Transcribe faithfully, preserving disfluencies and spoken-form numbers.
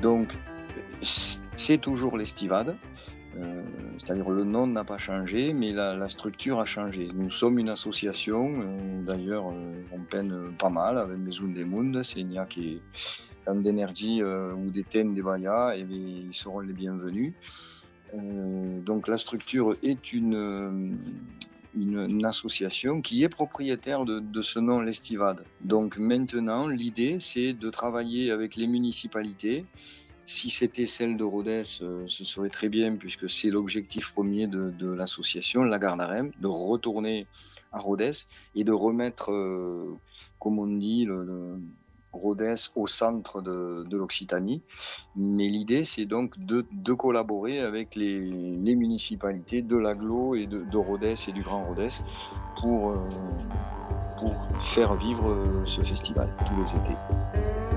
Donc, c'est toujours l'Estivade, euh, c'est-à-dire le nom n'a pas changé, mais la, la structure a changé. Nous sommes une association, euh, d'ailleurs, euh, on peine pas mal avec Maison des Mondes, c'est il y a qui ont d'énergie euh, ou des thèmes des Bayas, et bien, ils seront les bienvenus. Euh, donc la structure est une, une, une association qui est propriétaire de, de ce nom l'Estivade. Donc maintenant, l'idée, c'est de travailler avec les municipalités. Si c'était celle de Rodez, euh, ce serait très bien, puisque c'est l'objectif premier de, de l'association, la Gardarem, de retourner à Rodez et de remettre, euh, comme on dit, le, le Rodez au centre de, de l'Occitanie. Mais l'idée, c'est donc de, de collaborer avec les, les municipalités de l'Agglo et de, de Rodez et du Grand Rodez pour, euh, pour faire vivre ce festival tous les étés.